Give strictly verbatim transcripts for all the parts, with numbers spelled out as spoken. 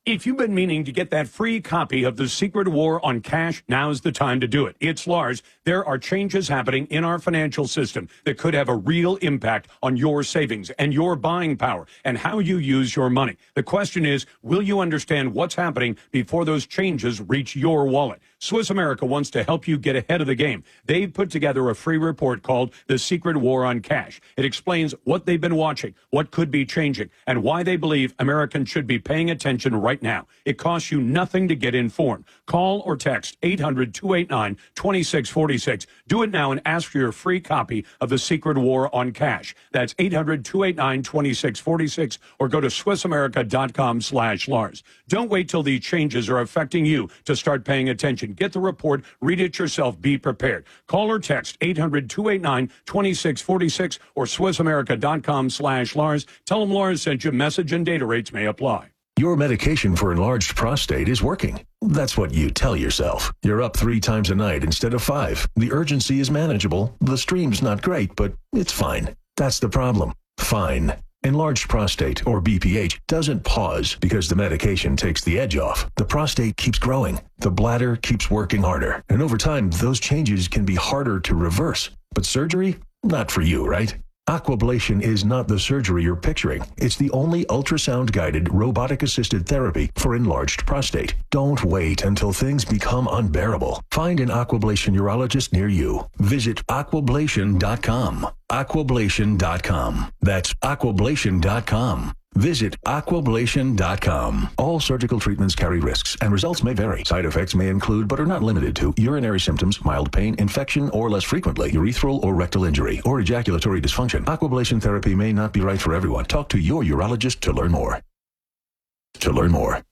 If you've been meaning to get that free copy of The Secret War on Cash, now's the time to do it. It's Lars. There are changes happening in our financial system that could have a real impact on your savings and your buying power and how you use your money. The question is, will you understand what's happening before those changes reach your wallet? Swiss America wants to help you get ahead of the game. They've put together a free report called The Secret War on Cash. It explains what they've been watching, what could be changing, and why they believe Americans should be paying attention right now. It costs you nothing to get informed. Call or text eight hundred, two eight nine, two six four six. Do it now and ask for your free copy of The Secret War on Cash. That's eight hundred, two eight nine, two six four six or go to swissamerica.com slash Lars. Don't wait till these changes are affecting you to start paying attention. Get the report, read it yourself, be prepared. Call or text eight hundred, two eight nine, two six four six or swissamerica.com slash Lars. Tell them Lars sent you. Message and data rates may apply. Your medication for enlarged prostate is working. That's what you tell yourself. You're up three times a night instead of five. The urgency is manageable. The stream's not great, but it's fine. That's the problem. Fine. Enlarged prostate, or B P H, doesn't pause because the medication takes the edge off. The prostate keeps growing. The bladder keeps working harder. And over time, those changes can be harder to reverse. But surgery? Not for you, right? Aquablation is not the surgery you're picturing. It's the only ultrasound-guided, robotic-assisted therapy for enlarged prostate. Don't wait until things become unbearable. Find an Aquablation urologist near you. Visit aquablation dot com. aquablation dot com. That's aquablation dot com. Visit aquablation dot com. All surgical treatments carry risks, and results may vary. Side effects may include, but are not limited to, urinary symptoms, mild pain, infection, or less frequently, urethral or rectal injury, or ejaculatory dysfunction. Aquablation therapy may not be right for everyone. Talk to your urologist to learn more. To learn more.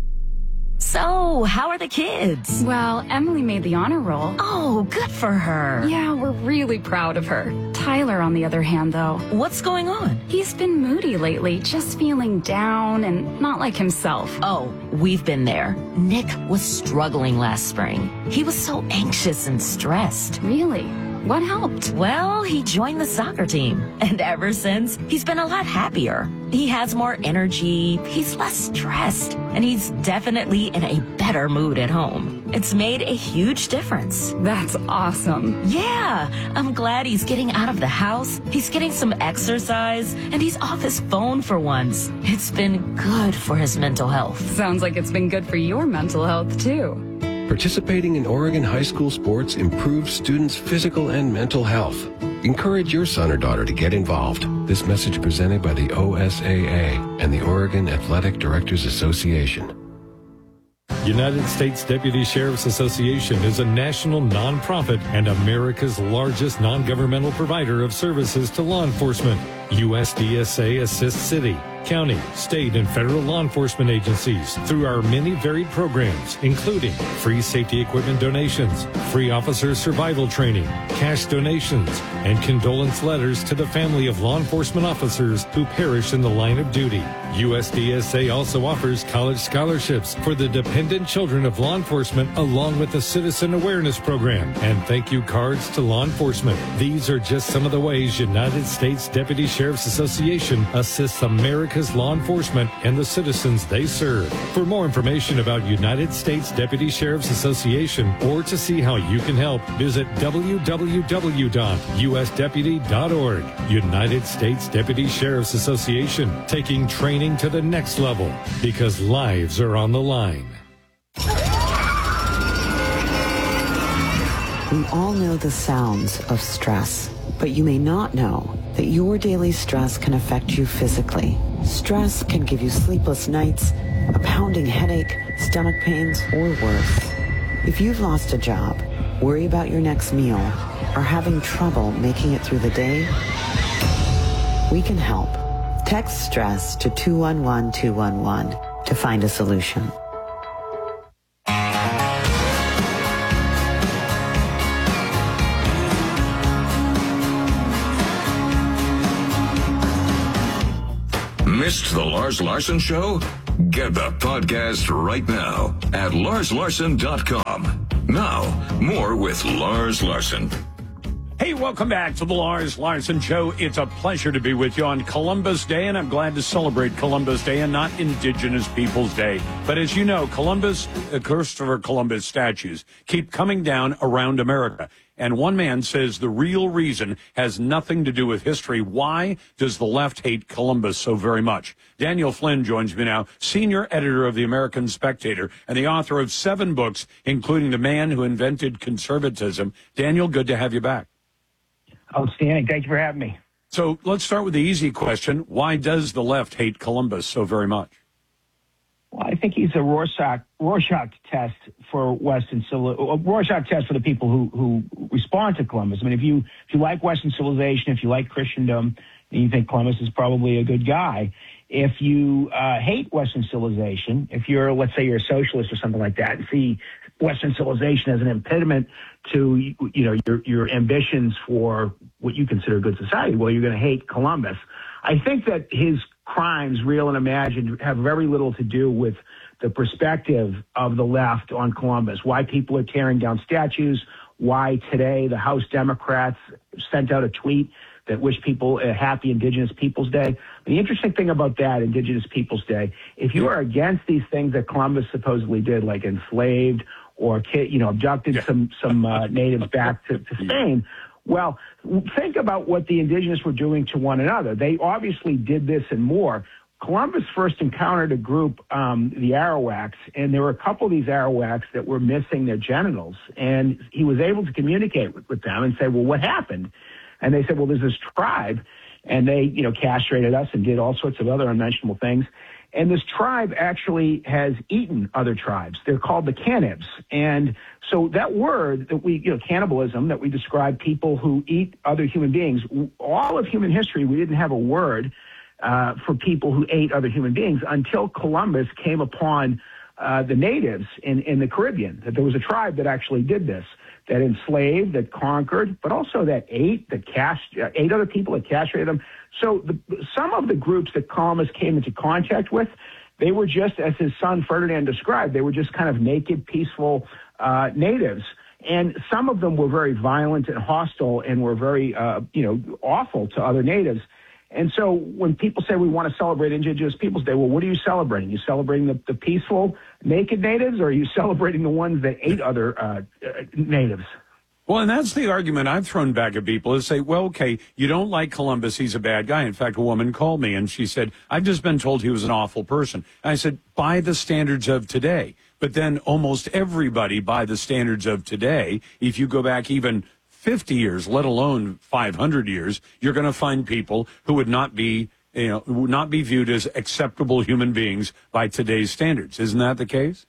So, how are the kids? Well, Emily made the honor roll. Oh, good for her. Yeah, we're really proud of her. Tyler, on the other hand, though. What's going on? He's been moody lately, just feeling down and not like himself. Oh, we've been there. Nick was struggling last spring. He was so anxious and stressed. Really? What helped? Well, he joined the soccer team. And ever since, he's been a lot happier. He has more energy, he's less stressed, and he's definitely in a better mood at home. It's made a huge difference. That's awesome. Yeah, I'm glad he's getting out of the house, he's getting some exercise, and he's off his phone for once. It's been good for his mental health. Sounds like it's been good for your mental health, too. Participating in Oregon high school sports improves students' physical and mental health. Encourage your son or daughter to get involved. This message presented by the O S A A and the Oregon Athletic Directors Association. United States Deputy Sheriff's Association is a national nonprofit and America's largest non-governmental provider of services to law enforcement. U S D S A assists city, county, state, and federal law enforcement agencies through our many varied programs, including free safety equipment donations, free officer survival training, cash donations, and condolence letters to the family of law enforcement officers who perish in the line of duty. U S D S A also offers college scholarships for the dependent children of law enforcement, along with a citizen awareness program and thank you cards to law enforcement. These are just some of the ways United States Deputy Sheriff's Association assists America's law enforcement and the citizens they serve. For more information about United States Deputy Sheriff's Association or to see how you can help, visit w w w dot u s deputy dot org. United States Deputy Sheriff's Association, taking training to the next level because lives are on the line. We all know the sounds of stress, but you may not know that your daily stress can affect you physically. Stress can give you sleepless nights, a pounding headache, stomach pains, or worse. If you've lost a job, worry about your next meal, or having trouble making it through the day, we can help. Text STRESS to two one one two one one to find a solution. Missed the Lars Larson Show? Get the podcast right now at lars larson dot com. Now, more with Lars Larson. Hey, Hey, welcome back to the Lars Larson Show. It's a pleasure to be with you on Columbus Day, and I'm glad to celebrate Columbus Day and not Indigenous Peoples Day. But as you know, Columbus, uh, Christopher Columbus statues keep coming down around America. And one man says the real reason has nothing to do with history. Why does the left hate Columbus so very much? Daniel Flynn joins me now, senior editor of the American Spectator and the author of seven books, including The Man Who Invented Conservatism. Daniel, good to have you back. Outstanding. Thank you for having me. So let's start with the easy question. Why does the left hate Columbus so very much? Well, I think he's a Rorschach, Rorschach test for Western civilization, Rorschach test for the people who, who respond to Columbus. I mean, if you if you like Western civilization, if you like Christendom, and you think Columbus is probably a good guy. If you uh, hate Western civilization, if you're, let's say, you're a socialist or something like that, and see Western civilization as an impediment to, you know, your your ambitions for what you consider a good society, well, you're going to hate Columbus. I think that his crimes, real and imagined, have very little to do with the perspective of the left on Columbus, why people are tearing down statues, why today the House Democrats sent out a tweet that wished people a happy Indigenous Peoples Day. The interesting thing about that, Indigenous Peoples Day, if you are against these things that Columbus supposedly did, like enslaved or, you know, abducted yeah. some, some uh, natives back to, to Spain, well, think about what the indigenous were doing to one another. They obviously did this and more. Columbus first encountered a group, um, the Arawaks, and there were a couple of these Arawaks that were missing their genitals. And he was able to communicate with, with them and say, well, what happened? And they said, well, there's this tribe, and they, you know, castrated us and did all sorts of other unmentionable things. And this tribe actually has eaten other tribes. They're called the Canibs. And so that word that we, you know, cannibalism, that we describe people who eat other human beings, all of human history, we didn't have a word uh, for people who ate other human beings until Columbus came upon uh, the natives in, in the Caribbean, that there was a tribe that actually did this, that enslaved, that conquered, but also that ate, that cast, uh, ate other people, that castrated them. So the, some of the groups that Columbus came into contact with, they were just, as his son Ferdinand described, they were just kind of naked, peaceful uh, natives. And some of them were very violent and hostile and were very, uh, you know, awful to other natives. And so when people say we want to celebrate Indigenous Peoples Day, well, what are you celebrating? You celebrating the, the peaceful, naked natives, or are you celebrating the ones that ate other uh, uh, natives? Well, and that's the argument I've thrown back at people is say, well, okay, you don't like Columbus. He's a bad guy. In fact, a woman called me and she said, I've just been told he was an awful person. And I said, by the standards of today. But then almost everybody by the standards of today, if you go back even fifty years, let alone five hundred years, you're going to find people who would not be, you know, would not be viewed as acceptable human beings by today's standards. Isn't that the case?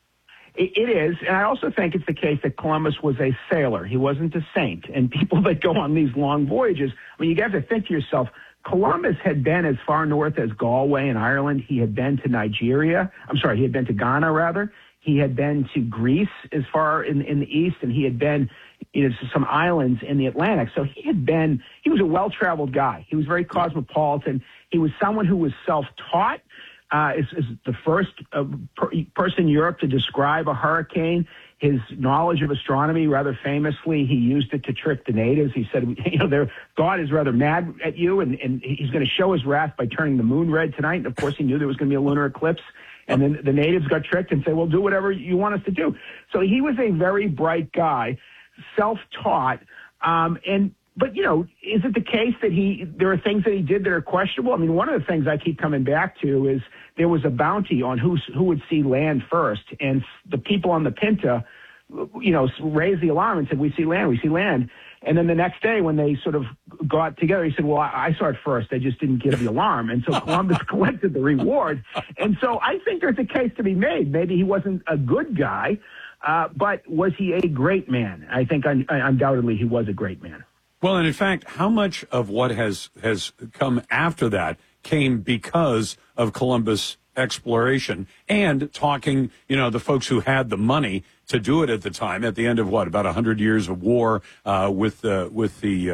It is, and I also think it's the case that Columbus was a sailor. He wasn't a saint. And people that go on these long voyages, I mean, you have to think to yourself, Columbus had been as far north as Galway in Ireland. He had been to Nigeria. I'm sorry, he had been to Ghana, rather. He had been to Greece as far in, in the east, and he had been, you know, to some islands in the Atlantic. So he had been, he was a well-traveled guy. He was very cosmopolitan. He was someone who was self-taught. Uh, is, is the first uh, per, person in Europe to describe a hurricane. His knowledge of astronomy, rather famously, he used it to trick the natives. He said, you know, God is rather mad at you, and, and he's going to show his wrath by turning the moon red tonight. And, of course, he knew there was going to be a lunar eclipse. And then the natives got tricked and said, well, do whatever you want us to do. So he was a very bright guy, self-taught, um, and But, you know, is it the case that he, there are things that he did that are questionable? I mean, one of the things I keep coming back to is there was a bounty on who, who would see land first. And the people on the Pinta, you know, raised the alarm and said, we see land, we see land. And then the next day when they sort of got together, he said, well, I, I saw it first. I just didn't give the alarm. And so Columbus collected the reward. And so I think there's a case to be made. Maybe he wasn't a good guy, uh, but was he a great man? I think un- undoubtedly he was a great man. Well, and in fact, how much of what has, has come after that came because of Columbus' exploration and talking, you know, the folks who had the money to do it at the time, at the end of what, about one hundred years of war uh, with the, with the uh,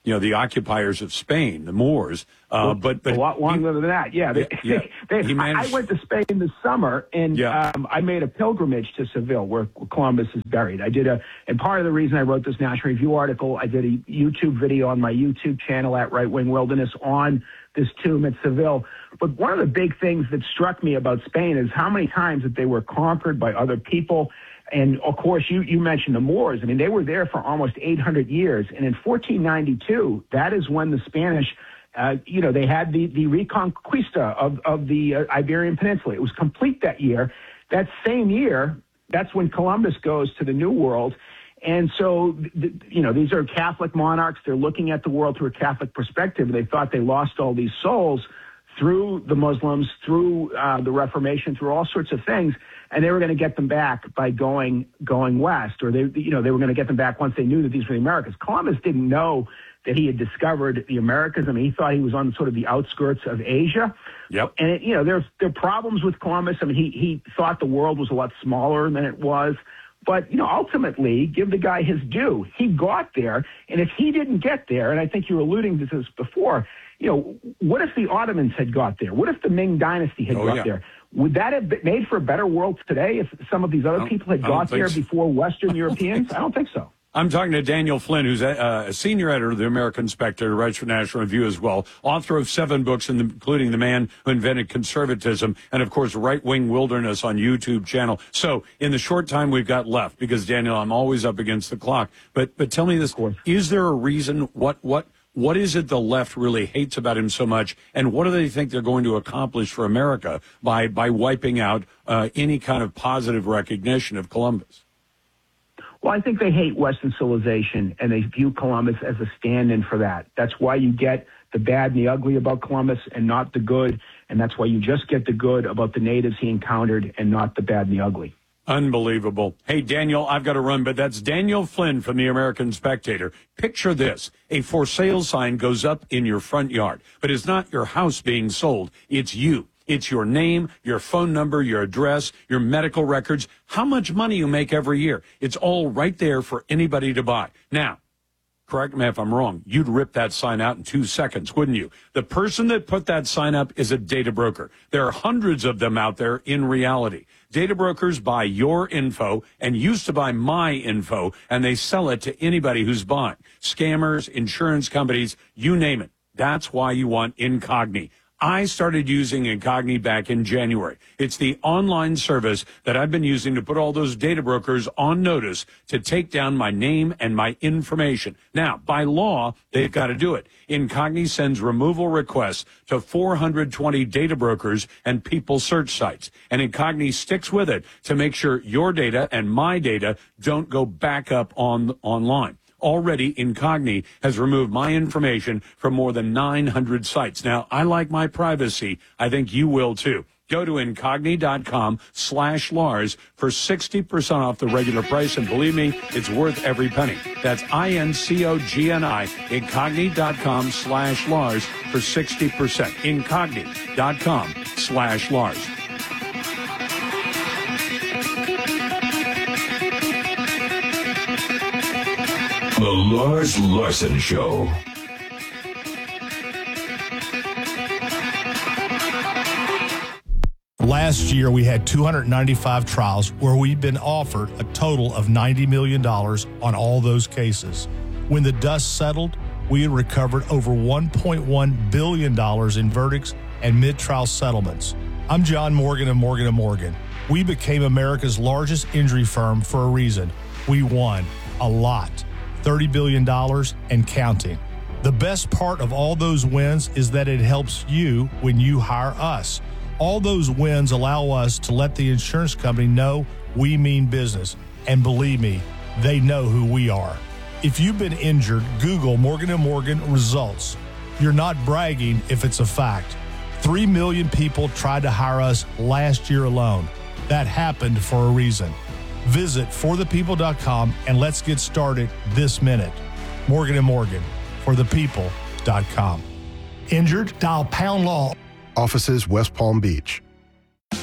you know, the occupiers of Spain, the Moors. Uh, well, but, but a lot longer than that. Yeah. They, yeah, they, he managed, I went to Spain this summer, and yeah. um, I made a pilgrimage to Seville, where Columbus is buried. I did a, and part of the reason I wrote this National Review article, I did a YouTube video on my YouTube channel at Right Wing Wilderness on this tomb at Seville. But one of the big things that struck me about Spain is how many times that they were conquered by other people. And, of course, you, you mentioned the Moors. I mean, they were there for almost eight hundred years. And in fourteen ninety-two, that is when the Spanish, uh, you know, they had the, the Reconquista of, of the uh, Iberian Peninsula. It was complete that year. That same year, that's when Columbus goes to the New World. And so, th- you know, these are Catholic monarchs. They're looking at the world through a Catholic perspective. They thought they lost all these souls through the Muslims, through uh, the Reformation, through all sorts of things, and they were going to get them back by going going west, or they, you know, they were going to get them back once they knew that these were the Americas. Columbus didn't know that he had discovered the Americas. I mean, he thought he was on sort of the outskirts of Asia. Yep. And it, you know, there there are problems with Columbus. I mean, he he thought the world was a lot smaller than it was. But, you know, ultimately, give the guy his due. He got there, and if he didn't get there, and I think you were alluding to this before, you know, what if the Ottomans had got there? What if the Ming Dynasty had oh, got yeah. there? Would that have been made for a better world today if some of these other people had got there so. before Western Europeans? I don't think so. I'm talking to Daniel Flynn, who's a, a senior editor of the American Spectator, writes for National Review as well, author of seven books, including The Man Who Invented Conservatism, and, of course, Right Wing Wilderness on YouTube channel. So in the short time we've got left, because, Daniel, I'm always up against the clock, but but tell me this, is there a reason, what what what is it the left really hates about him so much, and what do they think they're going to accomplish for America by, by wiping out uh, any kind of positive recognition of Columbus? Well, I think they hate Western civilization, and they view Columbus as a stand-in for that. That's why you get the bad and the ugly about Columbus and not the good, and that's why you just get the good about the natives he encountered and not the bad and the ugly. Unbelievable. Hey, Daniel, I've got to run, but that's Daniel Flynn from the American Spectator. Picture this. A for sale sign goes up in your front yard, but it's not your house being sold. It's you. It's your name, your phone number, your address, your medical records, how much money you make every year. It's all right there for anybody to buy. Now, correct me if I'm wrong, you'd rip that sign out in two seconds, wouldn't you? The person that put that sign up is a data broker. There are hundreds of them out there in reality. Data brokers buy your info and used to buy my info, and they sell it to anybody who's buying. Scammers, insurance companies, you name it. That's why you want Incogni. I started using Incogni back in January. It's the online service that I've been using to put all those data brokers on notice to take down my name and my information. Now, by law, they've got to do it. Incogni sends removal requests to four hundred twenty data brokers and people search sites. And Incogni sticks with it to make sure your data and my data don't go back up on online. Already, Incogni has removed my information from more than nine hundred sites. Now, I like my privacy. I think you will, too. Go to Incogni.com slash Lars for sixty percent off the regular price, and believe me, it's worth every penny. That's I-N-C-O-G-N-I, Incogni.com slash Lars for sixty percent. Incogni.com slash Lars. The Lars Larson Show. Last year, we had two hundred ninety-five trials where we've been offered a total of ninety million dollars on all those cases. When the dust settled, we had recovered over one point one billion dollars in verdicts and mid-trial settlements. I'm John Morgan of Morgan and Morgan. We became America's largest injury firm for a reason. We won a lot. thirty billion dollars and counting. The best part of all those wins is that it helps you when you hire us. All those wins allow us to let the insurance company know we mean business. And believe me, they know who we are. If you've been injured, Google Morgan and Morgan results. You're not bragging if it's a fact. Three million people tried to hire us last year alone. That happened for a reason. Visit for the people dot com and let's get started this minute. Morgan and Morgan, for the people dot com. Injured? Dial pound law. Offices West Palm Beach.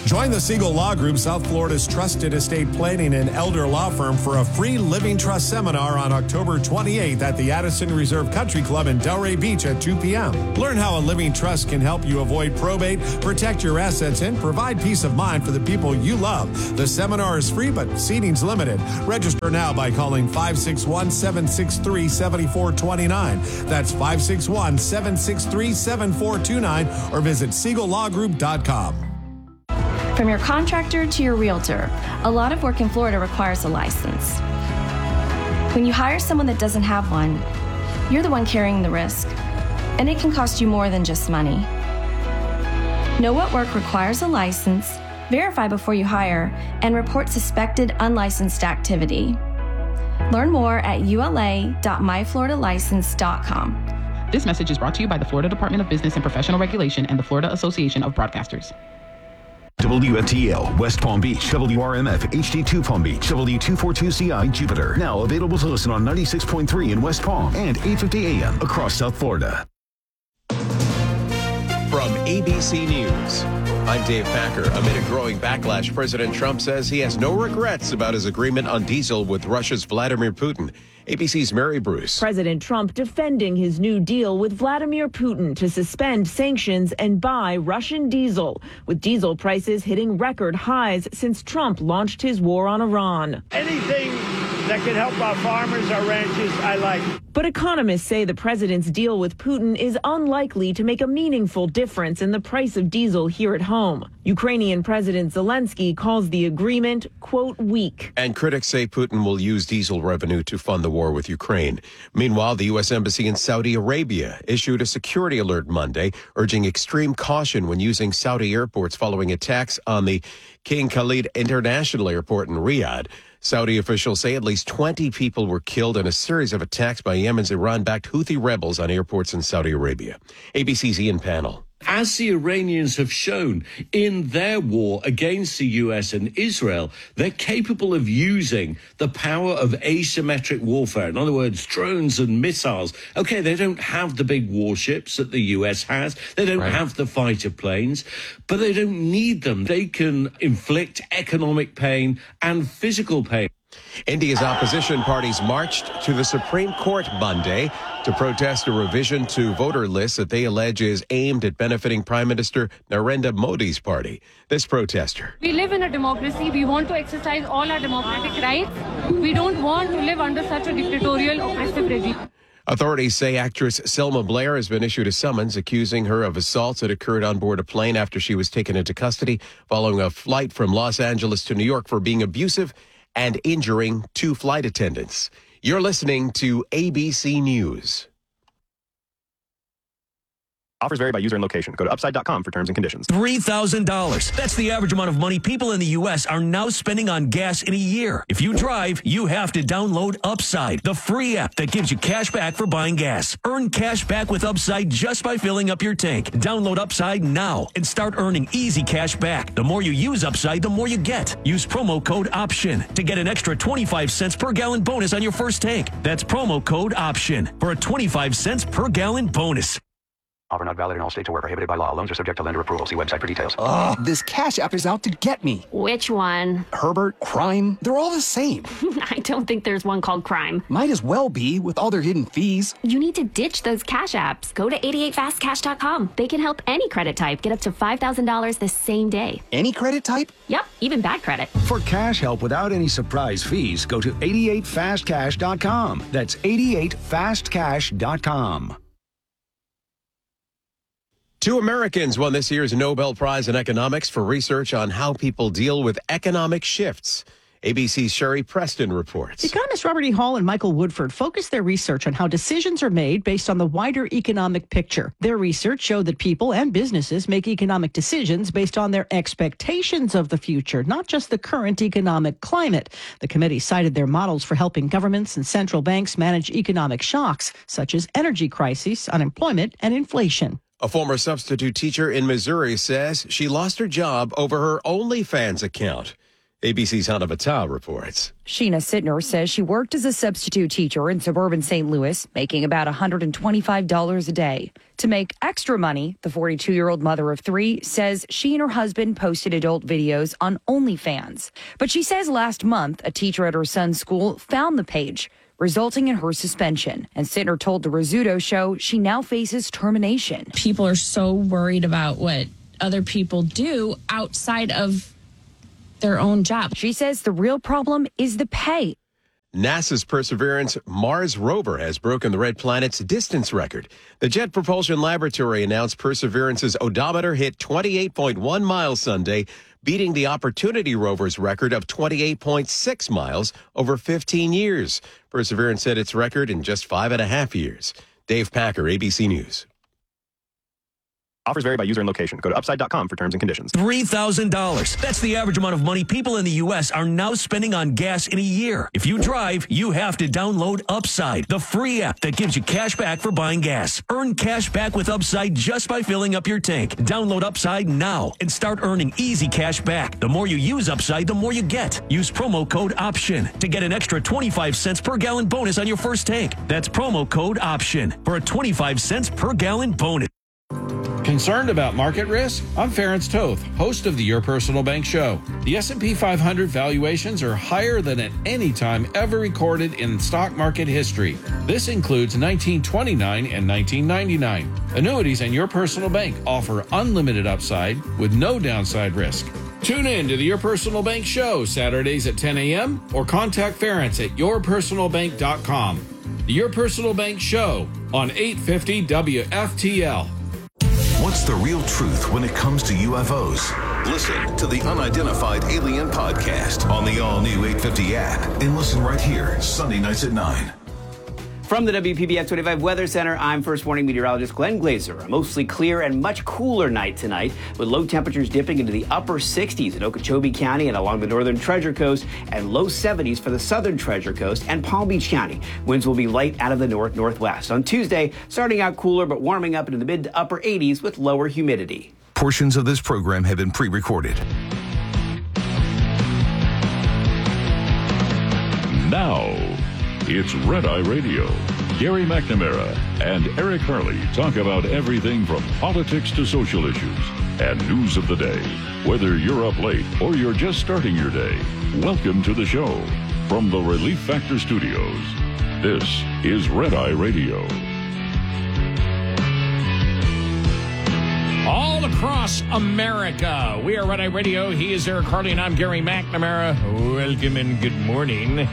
Join the Siegel Law Group, South Florida's trusted estate planning and elder law firm, for a free living trust seminar on October twenty-eighth at the Addison Reserve Country Club in Delray Beach at two p.m. Learn how a living trust can help you avoid probate, protect your assets, and provide peace of mind for the people you love. The seminar is free, but seating's limited. Register now by calling five six one, seven six three, seven four two nine. That's five six one, seven six three, seven four two nine, or visit siegel law group dot com. From your contractor to your realtor, a lot of work in Florida requires a license. When you hire someone that doesn't have one, you're the one carrying the risk, and it can cost you more than just money. Know what work requires a license, verify before you hire, and report suspected unlicensed activity. Learn more at U L A dot my florida license dot com. This message is brought to you by the Florida Department of Business and Professional Regulation and the Florida Association of Broadcasters. W F T L, West Palm Beach, W R M F, H D two Palm Beach, W two forty-two C I, Jupiter. Now available to listen on ninety-six point three in West Palm and eight fifty A M across South Florida. From A B C News, I'm Dave Packer. Amid a growing backlash, President Trump says he has no regrets about his agreement on diesel with Russia's Vladimir Putin. A B C's Mary Bruce. President Trump defending his new deal with Vladimir Putin to suspend sanctions and buy Russian diesel, with diesel prices hitting record highs since Trump launched his war on Iran. Anything that can help our farmers, our ranchers, I like. But economists say the president's deal with Putin is unlikely to make a meaningful difference in the price of diesel here at home. Ukrainian President Zelensky calls the agreement, quote, weak. And critics say Putin will use diesel revenue to fund the war with Ukraine. Meanwhile, the U S Embassy in Saudi Arabia issued a security alert Monday, urging extreme caution when using Saudi airports following attacks on the King Khalid International Airport in Riyadh. Saudi officials say at least twenty people were killed in a series of attacks by Yemen's Iran-backed Houthi rebels on airports in Saudi Arabia. A B C's Ian Pannell. As the Iranians have shown in their war against the U S and Israel, they're capable of using the power of asymmetric warfare. In other words, drones and missiles. Okay, they don't have the big warships that the U S has. They don't right. have the fighter planes, but they don't need them. They can inflict economic pain and physical pain. India's opposition parties marched to the Supreme Court Monday to protest a revision to voter lists that they allege is aimed at benefiting Prime Minister Narendra Modi's party. This protester. We live in a democracy. We want to exercise all our democratic rights. We don't want to live under such a dictatorial, oppressive regime. Authorities say actress Selma Blair has been issued a summons accusing her of assaults that occurred on board a plane after she was taken into custody following a flight from Los Angeles to New York for being abusive and injuring two flight attendants. You're listening to A B C News. Offers vary by user and location. Go to upside dot com for terms and conditions. three thousand dollars. That's the average amount of money people in the U S are now spending on gas in a year. If you drive, you have to download Upside, the free app that gives you cash back for buying gas. Earn cash back with Upside just by filling up your tank. Download Upside now and start earning easy cash back. The more you use Upside, the more you get. Use promo code OPTION to get an extra twenty-five cents per gallon bonus on your first tank. That's promo code OPTION for a twenty-five cents per gallon bonus. Offer not valid in all states or where prohibited by law. Loans are subject to lender approval. See website for details. Ugh, this Cash App is out to get me. Which one? Herbert, Crime, they're all the same. I don't think there's one called Crime. Might as well be with all their hidden fees. You need to ditch those Cash Apps. Go to eighty-eight fast cash dot com. They can help any credit type get up to five thousand dollars the same day. Any credit type? Yep, even bad credit. For cash help without any surprise fees, go to eighty-eight fast cash dot com. That's eighty-eight fast cash dot com. Two Americans won this year's Nobel Prize in Economics for research on how people deal with economic shifts. A B C's Sherry Preston reports. Economists Robert E. Hall and Michael Woodford focused their research on how decisions are made based on the wider economic picture. Their research showed that people and businesses make economic decisions based on their expectations of the future, not just the current economic climate. The committee cited their models for helping governments and central banks manage economic shocks, such as energy crises, unemployment, and inflation. A former substitute teacher in Missouri says she lost her job over her OnlyFans account. A B C's Hannah Batal reports. Sheena Sittner says she worked as a substitute teacher in suburban Saint Louis, making about one hundred twenty-five dollars a day. To make extra money, the forty-two-year-old mother of three says she and her husband posted adult videos on OnlyFans. But she says last month, a teacher at her son's school found the page, resulting in her suspension. And Sittner told the Rizzuto Show she now faces termination. People are so worried about what other people do outside of their own job. She says the real problem is the pay. NASA's Perseverance Mars rover has broken the red planet's distance record. The Jet Propulsion Laboratory announced Perseverance's odometer hit twenty-eight point one miles Sunday, beating the Opportunity rover's record of twenty-eight point six miles over fifteen years. Perseverance set its record in just five and a half years. Dave Packer, A B C News. Offers vary by user and location. Go to upside dot com for terms and conditions. three thousand dollars. That's the average amount of money people in the U S are now spending on gas in a year. If you drive, you have to download Upside, the free app that gives you cash back for buying gas. Earn cash back with Upside just by filling up your tank. Download Upside now and start earning easy cash back. The more you use Upside, the more you get. Use promo code OPTION to get an extra twenty-five cents per gallon bonus on your first tank. That's promo code OPTION for a twenty-five cents per gallon bonus. Concerned about market risk? I'm Ference Toth, host of the Your Personal Bank Show. The S and P five hundred valuations are higher than at any time ever recorded in stock market history. This includes nineteen twenty-nine and nineteen ninety-nine. Annuities and Your Personal Bank offer unlimited upside with no downside risk. Tune in to the Your Personal Bank Show Saturdays at ten a.m. or contact Ference at your personal bank dot com. The Your Personal Bank Show on eight fifty W F T L. What's the real truth when it comes to U F Os? Listen to the Unidentified Alien Podcast on the all-new eight fifty app and listen right here, Sunday nights at nine. From the W P B F twenty-five Weather Center, I'm First Warning Meteorologist Glenn Glazer. A mostly clear and much cooler night tonight, with low temperatures dipping into the upper sixties in Okeechobee County and along the northern Treasure Coast, and low seventies for the southern Treasure Coast and Palm Beach County. Winds will be light out of the north-northwest. On Tuesday, starting out cooler but warming up into the mid to upper eighties with lower humidity. Portions of this program have been pre-recorded. Now, it's Red Eye Radio. Gary McNamara and Eric Harley talk about everything from politics to social issues and news of the day. Whether you're up late or you're just starting your day, welcome to the show. From the Relief Factor Studios, this is Red Eye Radio. All across America, we are Red Eye Radio. He is Eric Harley, and I'm Gary McNamara. Welcome and good morning.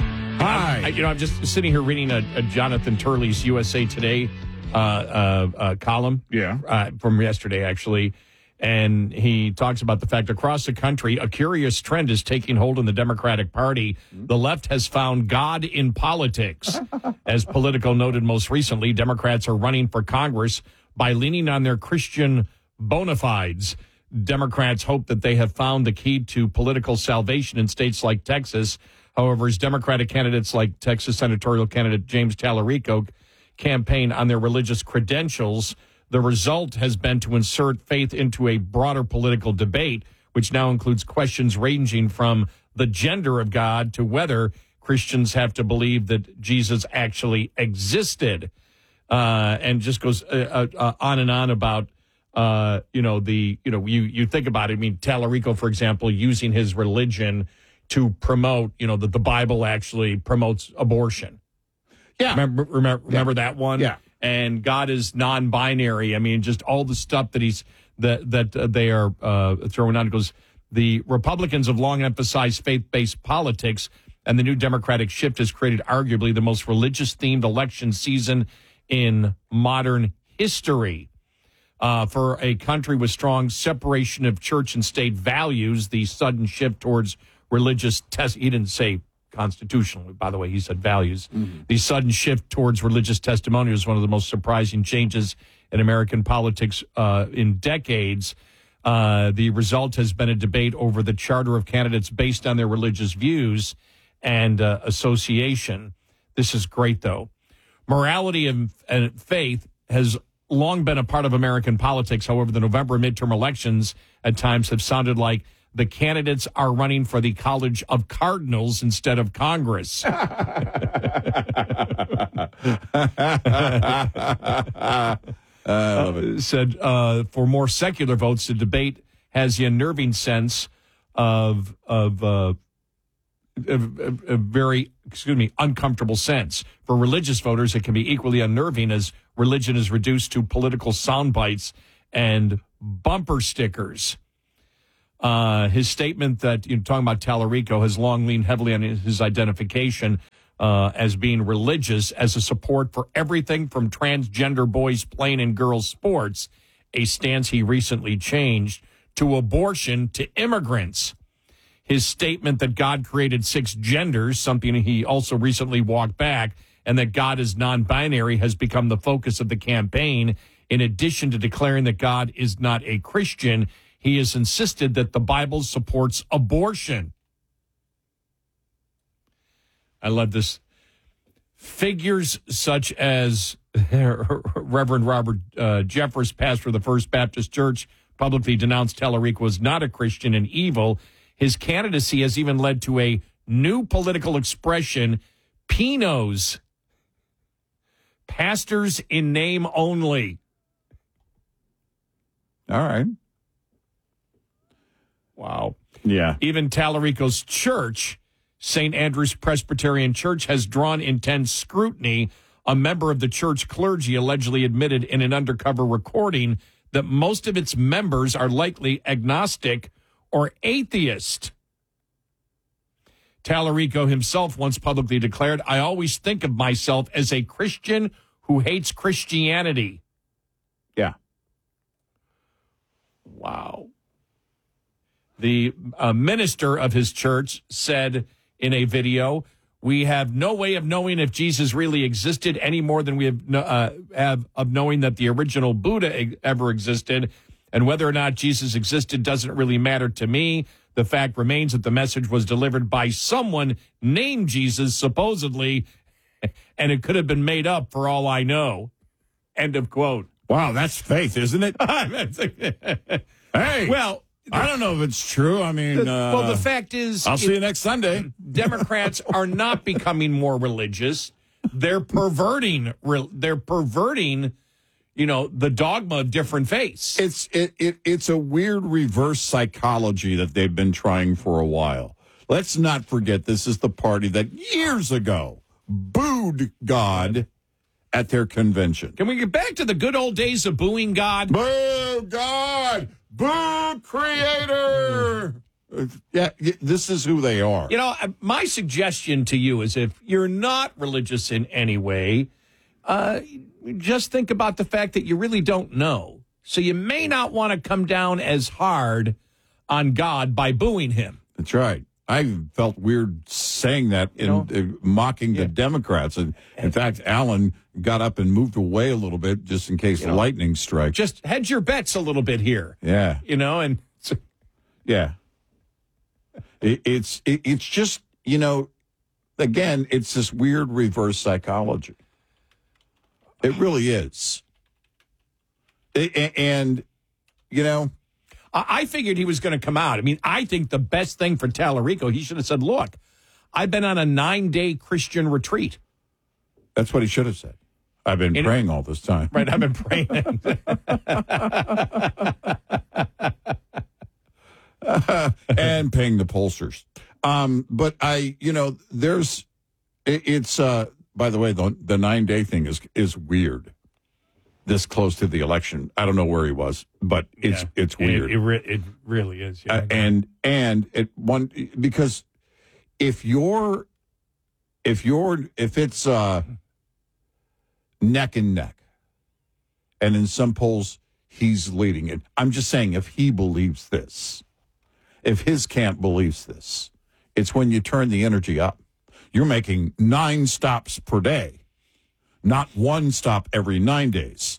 Hi. I, you know, I'm just sitting here reading a, a Jonathan Turley's U S A Today uh, uh, uh, column. Yeah. Uh, from yesterday, actually. And he talks about the fact across the country, a curious trend is taking hold in the Democratic Party. The left has found God in politics. As Politico noted most recently, Democrats are running for Congress by leaning on their Christian bona fides. Democrats hope that they have found the key to political salvation in states like Texas. However, as Democratic candidates like Texas senatorial candidate James Tallarico campaign on their religious credentials, the result has been to insert faith into a broader political debate, which now includes questions ranging from the gender of God to whether Christians have to believe that Jesus actually existed, uh, and just goes uh, uh, on and on about, uh, you know, the, you know, you, you think about it. I mean, Tallarico, for example, using his religion to promote, you know, that the Bible actually promotes abortion. Yeah. Remember, remember, remember yeah. that one? Yeah. And God is non-binary. I mean, just all the stuff that he's, that, that uh, they are uh, throwing out. It goes, the Republicans have long emphasized faith-based politics, and the new Democratic shift has created arguably the most religious-themed election season in modern history. Uh, for a country with strong separation of church and state values, the sudden shift towards religious test, he didn't say constitutional, by the way, he said values. Mm-hmm. The sudden shift towards religious testimony was one of the most surprising changes in American politics uh, in decades. Uh, the result has been a debate over the charter of candidates based on their religious views and uh, association. This is great, though. Morality and, and faith has long been a part of American politics. However, the November midterm elections at times have sounded like the candidates are running for the College of Cardinals instead of Congress. Uh, said uh, for more secular votes, the debate has the unnerving sense of of uh, a, a, a very excuse me uncomfortable sense. For religious voters, it can be equally unnerving as religion is reduced to political sound bites and bumper stickers. Uh, his statement that you know, talking about Tallarico has long leaned heavily on his identification Uh, as being religious, as a support for everything from transgender boys playing in girls' sports, a stance he recently changed, to abortion to immigrants. His statement that God created six genders, something he also recently walked back, and that God is non-binary has become the focus of the campaign. In addition to declaring that God is not a Christian, he has insisted that the Bible supports abortion. I love this. Figures such as Reverend Robert uh, Jeffress, pastor of the First Baptist Church, publicly denounced Tallarico was not a Christian and evil. His candidacy has even led to a new political expression, P N Os, pastors in name only. All right. Wow. Yeah. Even Tallarico's church, Saint Andrew's Presbyterian Church, has drawn intense scrutiny. A member of the church clergy allegedly admitted in an undercover recording that most of its members are likely agnostic or atheist. Tallarico himself once publicly declared, "I always think of myself as a Christian who hates Christianity." Yeah. Wow. The uh, minister of his church said in a video, "We have no way of knowing if Jesus really existed any more than we have, no, uh, have of knowing that the original Buddha e- ever existed. And whether or not Jesus existed doesn't really matter to me. The fact remains that the message was delivered by someone named Jesus, supposedly, and it could have been made up for all I know." End of quote. Wow, that's faith, isn't it? Hey, well, I don't know if it's true. I mean, the, uh, well, the fact is, I'll see you next Sunday. Democrats are not becoming more religious. They're perverting. They're perverting, you know, the dogma of different faiths. It's it, it it's a weird reverse psychology that they've been trying for a while. Let's not forget, this is the party that years ago booed God at their convention. Can we get back to the good old days of booing God? Boo God! Boo Creator! Yeah, this is who they are. You know, my suggestion to you is if you're not religious in any way, uh, just think about the fact that you really don't know. So you may not want to come down as hard on God by booing him. That's right. I felt weird saying that in uh, mocking yeah. the Democrats. And in fact, Alan got up and moved away a little bit just in case you know, lightning strikes. Just hedge your bets a little bit here. Yeah. You know, and yeah. It, it's it, it's just, you know, again, it's this weird reverse psychology. It really is. It, and, you know, I figured he was going to come out. I mean, I think the best thing for Tallarico, he should have said, "Look, I've been on a nine-day Christian retreat." That's what he should have said. I've been and praying all this time. Right, I've been praying. uh, and paying the pollsters. Um, but I, you know, there's, it, it's, uh, by the way, the, the nine-day thing is is weird. This close to the election, I don't know where he was, but it's yeah. it's weird. It, it, re- it really is, yeah. Uh, and and it one because if you're if you're if it's uh, neck and neck, and in some polls he's leading it. I'm just saying, if he believes this, if his camp believes this, it's when you turn the energy up. You're making nine stops per day. Not one stop every nine days.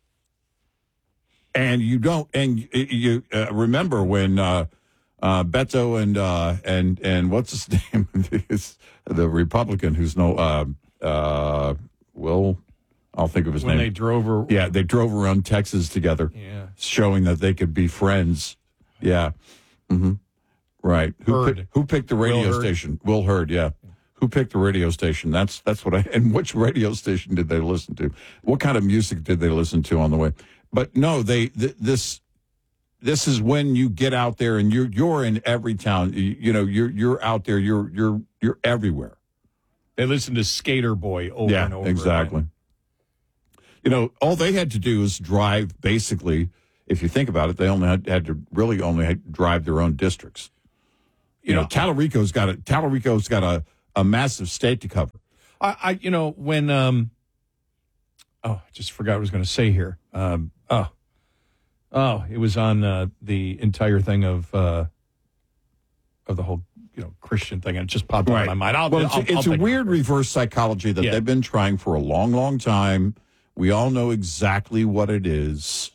And you don't, and you uh, remember when uh, uh, Beto and, uh, and, and what's his name? The Republican who's no, uh, uh, Will, I'll think of his when name. When they drove around. Yeah, they drove around Texas together. Yeah. Showing that they could be friends. Yeah. Mm-hmm. Right. Who Hurd. picked, who picked the radio Will Hurd. station? Will Hurd, yeah. Who picked the radio station? That's that's what I. And which radio station did they listen to? What kind of music did they listen to on the way? But no, they th- this this is when you get out there and you're you're in every town. You, you know, you're you're out there. You're you're you're everywhere. They listen to Skater Boy over yeah, and over. exactly. Again. You know, all they had to do is drive. Basically, if you think about it, they only had, had to really only had to drive their own districts. You Yeah. know, Talarico's got a Talarico's got a. a massive state to cover. I, I you know, when, um, oh, I just forgot what I was going to say here. Um, oh, oh, it was on uh, the entire thing of, uh, of the whole, you know, Christian thing. And it just popped right. in my mind. I'll, well, it's, I'll, it's I'll a weird reverse psychology that yeah. they've been trying for a long, long time. We all know exactly what it is.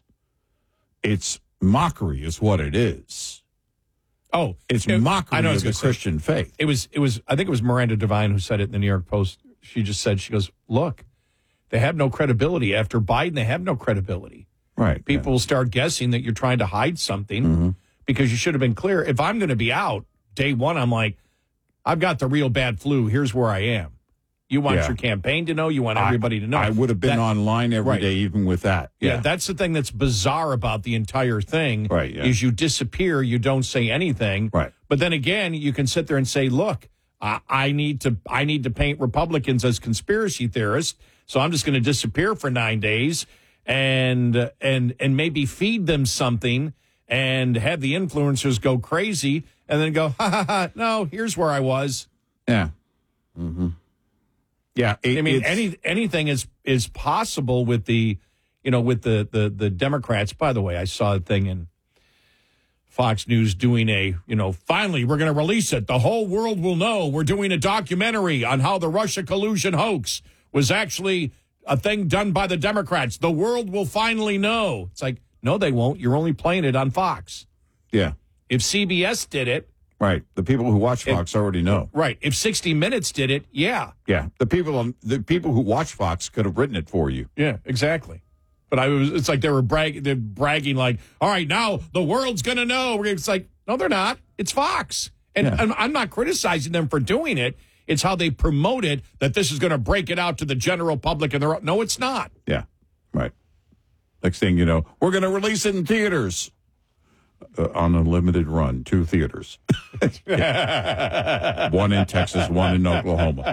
It's mockery is what it is. Oh, it's it, mockery I know of the Christian say, faith. It was, it was. I think it was Miranda Devine who said it in the New York Post. She just said, she goes, "Look, they have no credibility after Biden. They have no credibility. Right? People yeah. will start guessing that you're trying to hide something mm-hmm. because you should have been clear. If I'm going to be out day one, I'm like, I've got the real bad flu. Here's where I am. You want yeah. your campaign to know. You want everybody I, to know. I would have been that, online every right. day, even with that. Yeah. Yeah, that's the thing that's bizarre about the entire thing. Right? Yeah. Is you disappear, you don't say anything. Right. But then again, you can sit there and say, "Look, I, I need to, I need to paint Republicans as conspiracy theorists, so I'm just going to disappear for nine days and uh, and and maybe feed them something and have the influencers go crazy, and then go, ha ha ha, no, here's where I was." Yeah. Mm-hmm. Yeah. It, I mean, any anything is is possible with the, you know, with the the the Democrats. By the way, I saw a thing in Fox News doing a, you know, finally, we're going to release it. The whole world will know we're doing a documentary on how the Russia collusion hoax was actually a thing done by the Democrats. The world will finally know. It's like, no, they won't. You're only playing it on Fox. Yeah. If C B S did it. Right. The people who watch Fox if, already know. Right. If sixty minutes did it, yeah. Yeah. The people on the people who watch Fox could have written it for you. Yeah, exactly. But I was, it's like they were brag, they're bragging like, all right, now the world's going to know. It's like, no, they're not. It's Fox. And, yeah. and I'm not criticizing them for doing it. It's how they promote it, that this is going to break it out to the general public. And they're, no, it's not. Yeah, right. Next thing you know, we're going to release it in theaters uh, on a limited run, two theaters. One in Texas, one in Oklahoma.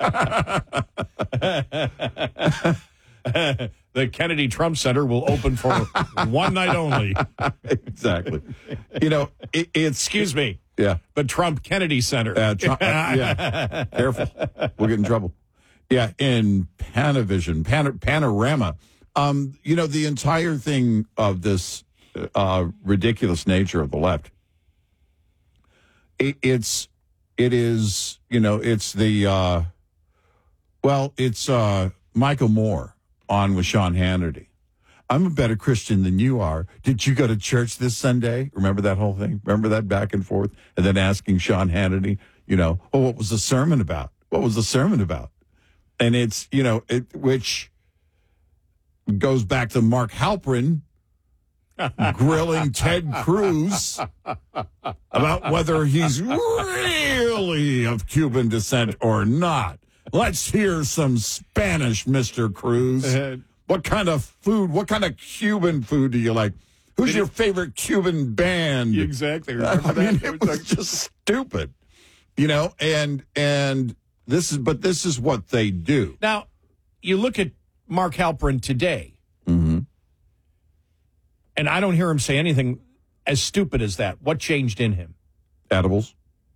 The Kennedy Trump Center will open for one night only. Exactly. You know, it, it's... Excuse me. Yeah. But Trump Kennedy Center. Uh, Trump, uh, yeah. Careful. We'll get in trouble. Yeah, in Panavision, Pan- Panorama. Um, you know, the entire thing of this uh, ridiculous nature of the left, it, it's, it is, you know, it's the, uh, well, it's uh, Michael Moore on with Sean Hannity. I'm a better Christian than you are. Did you go to church this Sunday? Remember that whole thing? Remember that back and forth? And then asking Sean Hannity, you know, oh, what was the sermon about? What was the sermon about? And it's, you know, it, which goes back to Mark Halperin grilling Ted Cruz about whether he's really of Cuban descent or not. Let's hear some Spanish, Mister Cruz. What kind of food, what kind of Cuban food do you like? Who's your favorite Cuban band? Exactly. Remember I mean, that? It was just stupid. You know, and and this is, but this is what they do. Now, you look at Mark Halperin today, mm-hmm. and I don't hear him say anything as stupid as that. What changed in him? Edibles.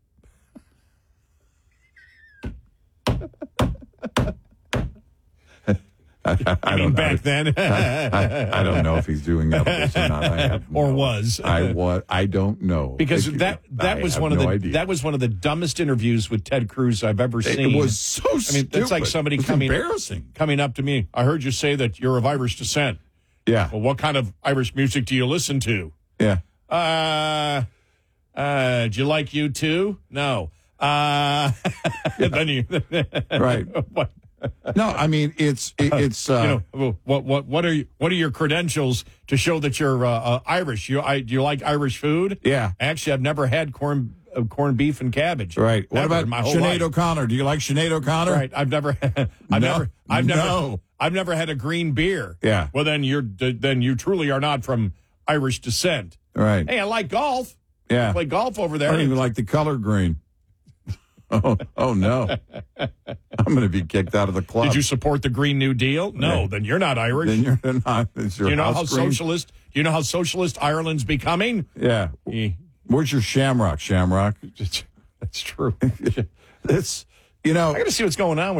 I, I, I mean don't back know. then? I, I, I don't know if he's doing edibles or not. I have or no, was. I was. I don't know. Because if that you, that I was have one of no the idea. that was one of the dumbest interviews with Ted Cruz I've ever seen. It was so I mean, stupid. it's like somebody it's coming embarrassing. coming up to me. I heard you say that you're of Irish descent. Yeah. Well, what kind of Irish music do you listen to? Yeah. Uh, uh, do you like U two? No. Uh, then you, right. What? No, I mean it's it, it's uh, you know what what what are you, what are your credentials to show that you're uh, uh, Irish? You I, do you like Irish food? Yeah. Actually, I've never had corn of corned beef and cabbage. Right. What Never about in my whole Sinead life. O'Connor? Do you like Sinead O'Connor? Right. I've never, I've No. never, I've never, No. I've never had a green beer. Yeah. Well, then you're, then you truly are not from Irish descent. Right. Hey, I like golf. Yeah. I play golf over I there. don't even like the color green. Oh, oh no. I'm going to be kicked out of the club. Did you support the Green New Deal? No, Yeah. then you're not Irish. Then you're not. It's your Do you know how house green? socialist? Do you know how socialist Ireland's becoming? Yeah. Eh, Where's your shamrock, Shamrock? That's true. It's, you know. I got to see what's going on with